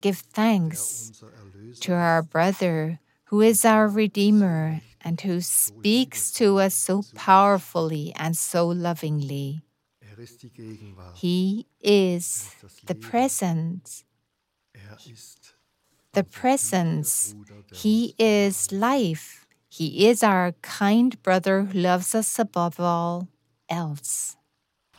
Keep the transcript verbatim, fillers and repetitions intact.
give thanks to our brother who is our Redeemer and who speaks to us so powerfully and so lovingly. He is the presence. The presence. He is life. He is our kind brother who loves us above all else.